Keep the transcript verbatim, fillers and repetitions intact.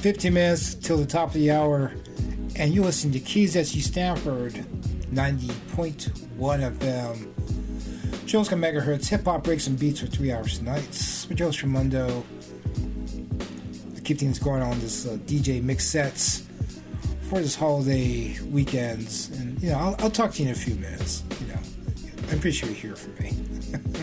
fifteen minutes till the top of the hour, and you listen to Keys S U Stanford, ninety point one F M. Joe's got megahertz, hip hop breaks and beats for three hours tonight. With Joe Tremundo. To keep things going on this uh, D J mix sets for this holiday weekends. And, you know, I'll, I'll talk to you in a few minutes. You know, I'm pretty sure you hear from me.